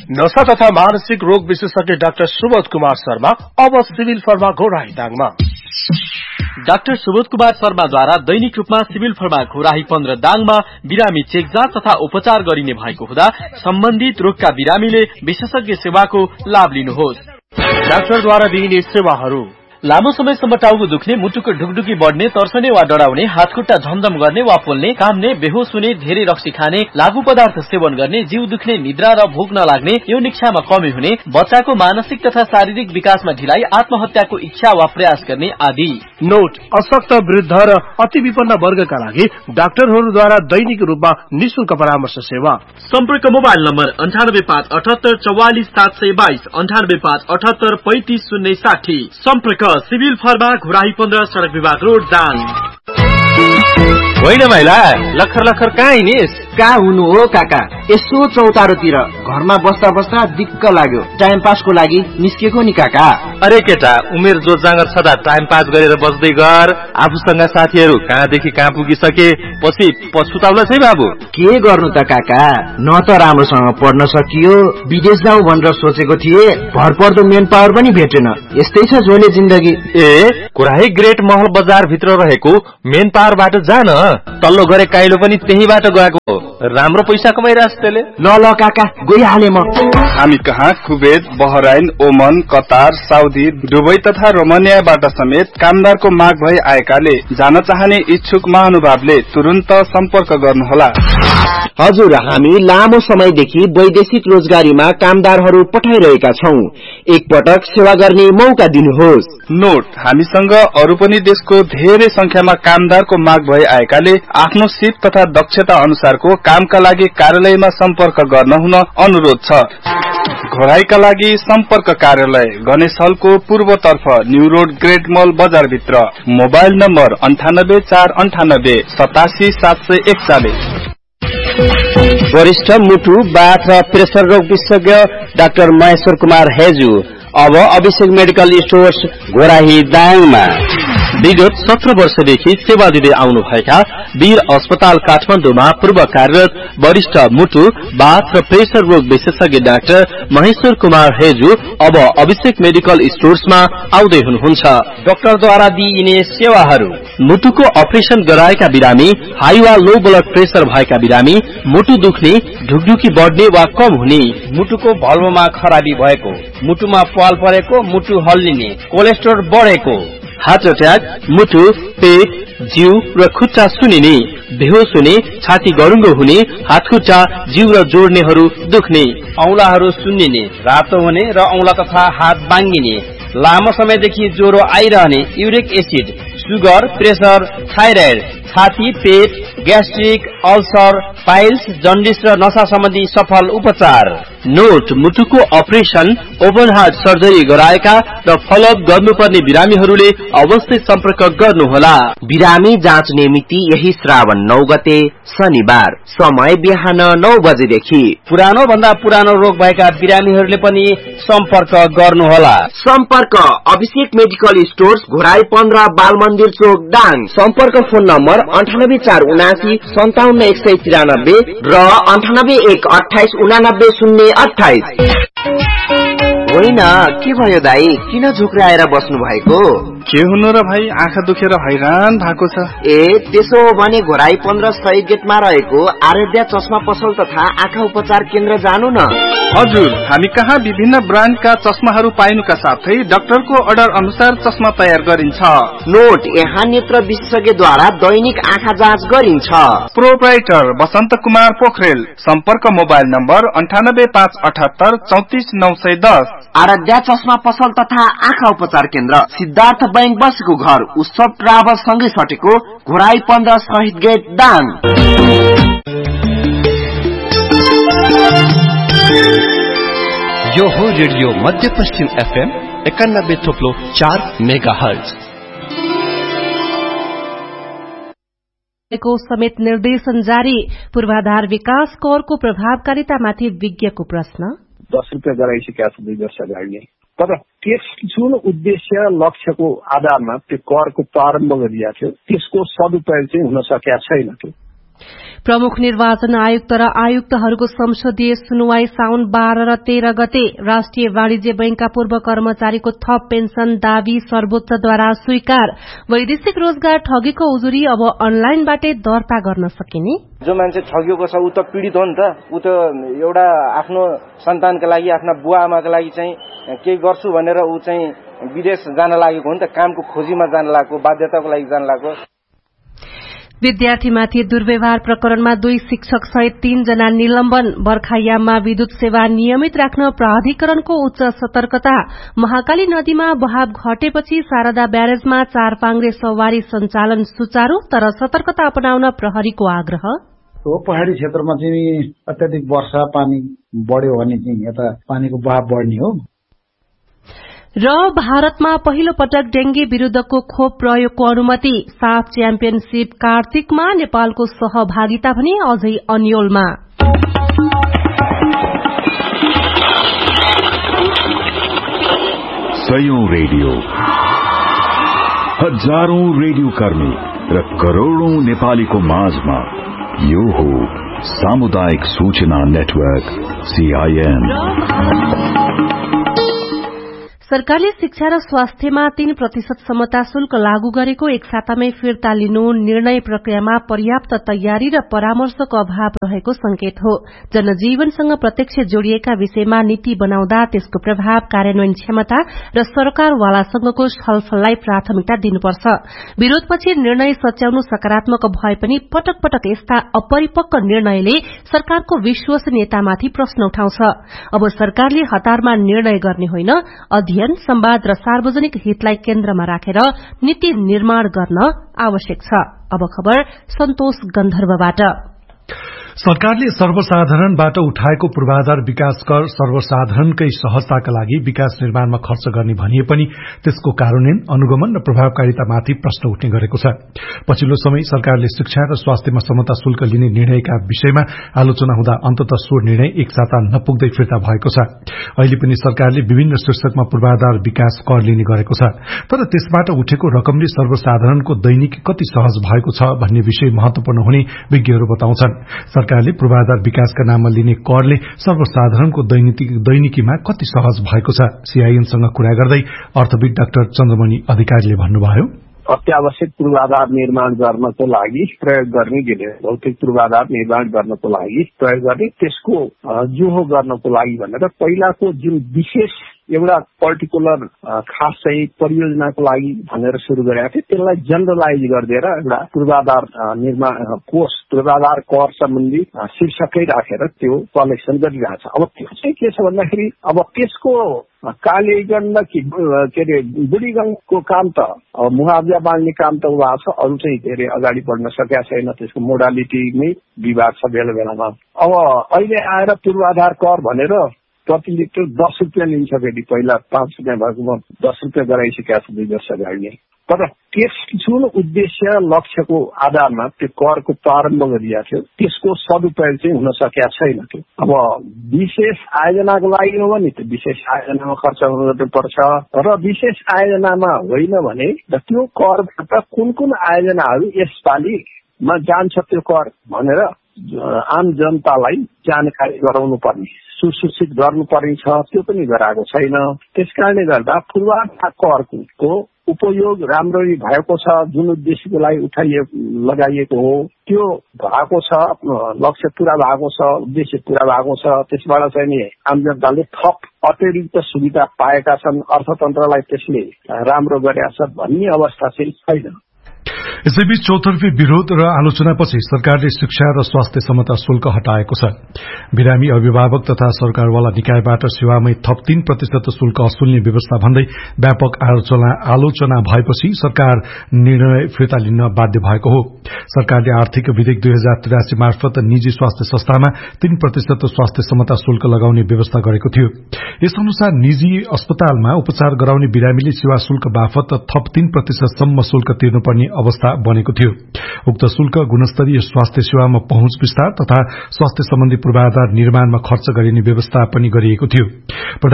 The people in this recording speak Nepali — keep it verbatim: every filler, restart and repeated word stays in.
नशा तथा मानसिक रोग विशेषज्ञ डाक्टर सुबोध कुमार शर्मा अब civil pharma Ghorahi दाङमा। Doctor Subodh Kumar शर्माद्वारा दैनिक रूपमा सिभिल फर्मा घोराही पन्ध्र दाङमा बिरामी चेकजाँच तथा उपचार गरिने भएको हुँदा सम्बन्धित रोगका बिरामीले विशेषज्ञ सेवाको लाभ लिनुहोस्। डाक्टरद्वारा दिइने सेवाहरू: लामो समयसम्म टाउको दुख्ने, मुटुको ढुकढुकी बढ्ने, तर्सने वा डराउने, हातखुट्टा झमझम गर्ने वा पोल्ने, काम्ने, बेहोस हुने, धेरै रक्सी खाने, लागू पदार्थ सेवन गर्ने, जिउ दुख्ने, निद्रा र भोक नलाग्ने, यौन इच्छामा कमी हुने, बच्चाको मानसिक तथा शारीरिक विकासमा ढिलाइ, आत्महत्याको इच्छा वा प्रयास गर्ने आदि। नोट: अशक्त, वृद्ध र अति विपन्न वर्गका लागि डाक्टरहरूद्वारा दैनिक रूपमा निशुल्क परामर्श सेवा। सम्पर्क मोबाइल नम्बर अन्ठानब्बे पाँच अठहत्तर चौवालिस सात सय बाइस, अन्ठानब्बे पाँच अठहत्तर पैंतिस शून्य साठी। सम्पर्क सिभिल फर्मा घोराही पन्ध्र, सड़क विभाग रोड दाङ। होइन भाइला, लखर लखर कहाँ हिँडिस? कहाँ हुनु हो काका, यसो चौतारोतिर घरमा बस्दा बस्दा दिक्क लाग्यो, टाइम पासको लागि निस्केको नि काका। अरे केटा, उमेर जो जाँगर छदा टाइम पास गरेर बस्दै गर। आफूसँग साथीहरू कहाँदेखि कहाँ पुगिसके, पछि पछुताउला छै बाबु। के गर्नु त काका, न त राम्रोसँग पढ्न सकियो, विदेश जाउँ भनेर सोचेको थिए, भरपर्दो मेन पावर पनि भेटेन। यस्तै छ झोले जिन्दगी। ए, घोराही ग्रेट महल बजार भित्र रहेको मेन पावरबाट जान, तल्लो गरे काइलो पनि त्यहीबाट गएको हो। राम्रो पैसा कमाइरहेछ त्यसले। ल ल काका, गइहाले म। हामी कहाँ कुवेत, बहराइन, ओमन, कतार, साउदी, दुबई तथा रोमानियाबाट समेत कामदारको माग भई आएकाले जान चाहने इच्छुक महानुभावले तुरन्त सम्पर्क गर्नुहोला। हजुर, हामी लामो समयदेखि वैदेशिक रोजगारीमा कामदारहरू पठाइरहेका छौं। एकपटक सेवा गर्ने मौका दिनुहोस्। नोट: हामीसँग अरू पनि देशको धेरै संख्यामा कामदारको माग भई आएकाले आफ्नो सिप तथा दक्षता अनुसारको कामका लागि कार्यालयमा सम्पर्क गर्न हुन अनुरोध छ। घोराहीका लागि सम्पर्क कार्यालय गणेश हलको पूर्वतर्फ न्यू रोड ग्रेट मल बजार भित्र। मोबाइल नम्बर अन्ठानब्बे चार अन्ठानब्बे सतासी सात सय एकचालिस। वरिष्ठ मुटु, बाथ र प्रेसर रोग विशेषज्ञ डाक्टर महेश्वर कुमार हेजु अब अभिषेक मेडिकल स्टोर्स घोराही दाङमा। विगत सत्र वर्षदेखि सेवा दिँदै आउनुभएका वीर अस्पताल काठमाडौँमा पूर्व कार्यरत वरिष्ठ मुटु, बाथ र प्रेसर रोग विशेषज्ञ डाक्टर महेश्वर कुमार हेजु अब अभिषेक मेडिकल स्टोर्समा आउँदै हुनुहुन्छ। डाक्टरद्वारा दिइने सेवाहरू: मुटुको अपरेसन गराएका बिरामी, हाई वा लो ब्लड प्रेसर भएका बिरामी, मुटु दुख्ने, ढुकढुकी बढ्ने वा कम हुने, मुटुको भल्भमा खराबी भएको, मुटुमा पाल परेको, मुटु हल्लिने, कोलेस्ट्रोल बढेको, हार्ट अट्याक, मुटु, पेट, जिउ र खुट्टा सुनिने, बेहोस हुने, छाती गरुङ्गो हुने, हातखुट्टा, जिउ र जोड्नेहरू दुख्ने, औंलाहरू सुन्निने, रातो हुने र औंला तथा हात बाङ्गिने, लामो समयदेखि ज्वरो आइरहने, uric acid, sugar, pressure, thyroid, छाती, पेट, ग्यास्ट्रिक, अल्सर, पाइल्स, जन्डिस र नशा सम्बन्धी सफल उपचार। नोट: मुटुको अपरेसन, ओपन हार्ट सर्जरी गराएका र फलोअप गर्नुपर्ने बिरामीहरूले अवश्य सम्पर्क गर्नुहोला। बिरामी जाँच्ने मिति यही श्रावण नौ गते शनिबार, समय बिहान नौ बजेदेखि। पुरानो भन्दा पुरानो रोग भएका बिरामीहरूले पनि सम्पर्क गर्नुहोला। सम्पर्क अभिषेक मेडिकल स्टोर्स घोराही पन्ध्र, बाल मन्दिर चोक दाङ। सम्पर्क फोन नम्बर अन्ठानब्बे चार उनासी सन्ताउन्न एक सय तिरानब्बे र अन्ठानब्बे एक अठाइस उनानब्बे शून्य अठाइस। होइन, के भयो दाई, किन झुक्राएर बस्नु भएको? के हुनु र भाइ, आँखा दुखेर हैरान भएको छ। ए, त्यसो हो भने घोराही पन्ध्र सय गेटमा रहेको आराध्या चस्मा पसल तथा आँखा उपचार केन्द्र जानु न। हजुर, हामी कहाँ विभिन्न ब्रान्डका चस्माहरू पाइनुका साथै डाक्टरको अर्डर अनुसार चस्मा तयार गरिन्छ। नोट: यहाँ नेत्र विशेषज्ञद्वारा दैनिक आँखा जाँच गरिन्छ। प्रोप्राइटर बसन्त कुमार पोखरेल। सम्पर्क मोबाइल नम्बर अन्ठानब्बे पाँच अठहत्तर चौतिस नौ सय दस। आराध्या चस्मा पसल तथा आँखा उपचार केन्द्र, सिद्धार्थ बैंक बसेको घर, उत्सव ट्राभल सँगै सटेको घोराही पन्ध्र शहीद गेट दाङ। यो हो रेडियो मध्य पश्चिम एफएम एकानब्बे थोप्लो चार मेगा हर्ज। को समेत निर्देशन जारी। पूर्वाधार विकास करको प्रभावकारितामाथि विज्ञको प्रश्न। दस रुपियाँ गराइसकेका छ दुई वर्ष अगाडि, तर त्यस जुन उद्देश्य लक्ष्यको आधारमा त्यो करको प्रारम्भ गरिएको थियो त्यसको सदुपयोग चाहिँ हुन सकेका छैन। त्यो प्रमुख निर्वाचन आयुक्त र आयुक्तहरूको संसदीय सुनवाई साउन बाह्र र तेह्र गते राष्ट्रिय वाणिज्य बैंकका पूर्व कर्मचारीको थप पेन्सन दावी सर्वोच्चद्वारा स्वीकार। वैदेशिक रोजगार ठगीको उजुरी अब अनलाइनबाटै दर्ता गर्न सकिने। जो मान्छे ठगिएको छ ऊ त पीडित हो नि त। ऊ त एउटा आफ्नो सन्तानका लागि आफ्ना बुवा आमाका लागि चाहिँ केही गर्छु भनेर ऊ चाहिँ विदेश जान लागेको हो नि त। कामको खोजीमा जान लागेको, बाध्यताको लागि जान लागेको। विद्यार्थीमाथि दुर्व्यवहार प्रकरणमा दुई शिक्षक सहित तीन जना निलम्बन। बर्खायाममा विद्युत सेवा नियमित राख्न प्राधिकरणको उच्च सतर्कता। महाकाली नदीमा बहाव घटेपछि शारदा ब्यारेजमा चार पाङ्ग्रे सवारी सञ्चालन सुचारू, तर सतर्कता अपनाउन प्रहरीको आग्रह। हो पहाड़ी क्षेत्रमा चाहिँ अत्याधिक वर्षा पानी बढ्यो भने चाहिँ यता पानीको बहाव बढ्ने हो। र भारतमा पहिलो पटक डेंगी विरूद्धको खोप प्रयोगको अनुमति। साफ च्याम्पियनशीप कार्तिकमा नेपालको सहभागिता भने अझै अन्योलमा। सयौं रेडियो, हजारौं रेडियो कर्मी र करोड़ौं नेपालीको माझमा यो हो सामुदायिक सूचना नेटवर्क सीआईएन। सरकारले शिक्षा र स्वास्थ्यमा तीन प्रतिशत समता शुल्क लागू गरेको एक सातामै फिर्ता लिनु निर्णय प्रक्रियामा पर्याप्त तयारी र परामर्शको अभाव रहेको संकेत हो। जनजीवनसँग प्रत्यक्ष जोडिएका विषयमा नीति बनाउँदा त्यसको प्रभाव, कार्यान्वयन क्षमता र सरकारवालासँगको छलफललाई प्राथमिकता दिनुपर्छ। विरोधपछि निर्णय सच्याउनु सकारात्मक भए पनि पटक पटक यस्ता अपरिपक्व निर्णयले सरकारको विश्वसनीयतामाथि प्रश्न उठाउँछ। अब सरकारले हतारमा निर्णय गर्ने होइन, अध्ययन, संवाद र सार्वजनिक हितलाई केन्द्रमा राखेर नीति निर्माण गर्न आवश्यक छ। अब खबर सन्तोष गन्धर्वबाट। सरकारले सर्वसाधारणबाट उठाएको पूर्वाधार विकास कर सर्वसाधारणकै सहजताका लागि विकास निर्माणमा खर्च गर्ने भनिए पनि त्यसको कार्यान्वयन, अनुगमन र प्रभावकारितामाथि प्रश्न उठ्ने गरेको छ। पछिल्लो समय सरकारले शिक्षा र स्वास्थ्यमा समता शुल्क लिने निर्णयका विषयमा आलोचना हुँदा अन्ततः सो निर्णय एक साता नपुग्दै फिर्ता भएको छ। अहिले पनि सरकारले विभिन्न शीर्षकमा पूर्वाधार विकास कर लिने गरेको छ, तर त्यसबाट उठेको रकमले सर्वसाधारणको दैनिकी कति सहज भएको छ भन्ने विषय महत्वपूर्ण हुने विज्ञहरू बताउँछन्। सरकारले पूर्वाधार विकासका नाममा लिने करले सर्वसाधारणको दैनिकीमा कति सहज भएको छ। सीआईएनसँग कुरा गर्दै अर्थविद डाक्टर चन्द्रमणि अधिकारीले भन्नुभयो, अत्यावश्यक पूर्वाधार निर्माण गर्नको लागि प्रयोग गर्ने गिरे भौतिक पूर्वाधार निर्माण गर्नको लागि प्रयोग गर्ने त्यसको जोहो गर्नको लागि भनेर पहिलाको जुन विशेष एउटा पर्टिकुलर खास चाहिँ परियोजनाको लागि भनेर सुरु गरेका थिए त्यसलाई जनरलाइज गरिदिएर एउटा पूर्वाधार निर्माण कोष, पूर्वाधार कर सम्बन्धी शीर्षकै राखेर त्यो कलेक्सन गरिरहेछ। अब त्यो चाहिँ के छ भन्दाखेरि अब त्यसको कालीगण्ड के अरे बुढीगङ्गको काम त अब मुआवजा बाँड्ने काम त भएको छ, अरू चाहिँ धेरै अगाडि बढ्न सकेका छैन। त्यसको मोडालिटीमै विवाद छ बेला बेलामा। अब अहिले आएर पूर्वाधार कर भनेर प्रति लिटर दस रुपियाँ लिन्छ फेरि, पहिला पाँच रुपियाँ भएकोमा दस रुपियाँ गराइसकेका छ दुई वर्ष अगाडि। तर त्यस जुन उद्देश्य लक्ष्यको आधारमा त्यो करको प्रारम्भ गरिएको थियो त्यसको सदुपयोग चाहिँ हुन सकेका छैन। त्यो अब विशेष आयोजनाको लागि हो भने त्यो विशेष आयोजनामा खर्च गर्नुपर्छ र विशेष आयोजनामा होइन भने त्यो करबाट कुन कुन आयोजनाहरू यसपालिमा जान्छ त्यो कर भनेर आम जनतालाई जानकारी गराउनु पर्ने, सुसूचित गर्नुपर्ने छ। त्यो पनि गराएको छैन। त्यसकारणले गर्दा पूर्वाधार करको उपयोग राम्ररी भएको छ, जुन उद्देश्यको लागि उठाइएको लगाइएको हो त्यो भएको छ, लक्ष्य पूरा भएको छ, उद्देश्य पूरा भएको छ। त्यसबाट चाहिँ नि आम जनताले थप अतिरिक्त सुविधा पाएका छन्, अर्थतन्त्रलाई त्यसले राम्रो गरेका छ भन्ने अवस्था चाहिँ छैन। यसैबीच चौतर्फी विरोध र आलोचनापछि सरकारले शिक्षा र स्वास्थ्य समता शुल्क हटाएको छ। बिरामी अभिभावक तथा सरकारवाला निकायबाट सेवामै थप तीन प्रतिशत शुल्क असुल्ने व्यवस्था भन्दै व्यापक आलोचना आलोचना भएपछि सरकार निर्णय फिर्ता लिन बाध्य भएको हो। सरकारले आर्थिक विधेयक दुई हजार त्रियासी मार्फत निजी स्वास्थ्य संस्थामा तीन प्रतिशत स्वास्थ्य समता शुल्क लगाउने व्यवस्था गरेको थियो। यस अनुसार निजी अस्पतालमा उपचार गराउने बिरामीले सेवा शुल्क बापत थप तीन प्रतिशतसम्म शुल्क तिर्नुपर्ने अवस्था बनेको थियो। उक्त शुल्क गुणस्तरीय स्वास्थ्य सेवामा पहुँच विस्तार तथा स्वास्थ्य सम्बन्धी पूर्वाधार निर्माणमा खर्च गरिने व्यवस्था पनि गरिएको थियो।